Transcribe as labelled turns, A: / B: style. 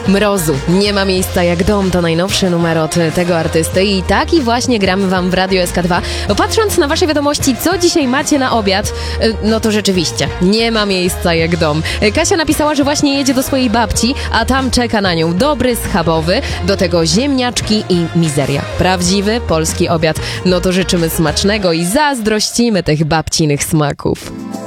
A: Mrozu. Nie ma miejsca jak dom. To najnowszy numer od tego artysty i taki właśnie gramy wam w Radio SK2. Patrząc na wasze wiadomości, co dzisiaj macie na obiad, no to rzeczywiście nie ma miejsca jak dom. Kasia napisała, że właśnie jedzie do swojej babci, a tam czeka na nią dobry schabowy, do tego ziemniaczki i mizeria. Prawdziwy polski obiad. No to życzymy smacznego i zazdrościmy tych babcinych smaków.